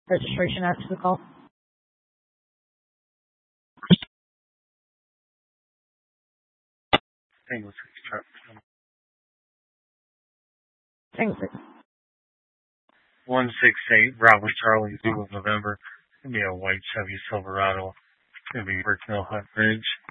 registration after the call. Tango 6 chart. Tango 6. 168 Bravo Charlie 2 of November. It's going to be a white Chevy Silverado. It's going to be Brick Mill Hut Bridge.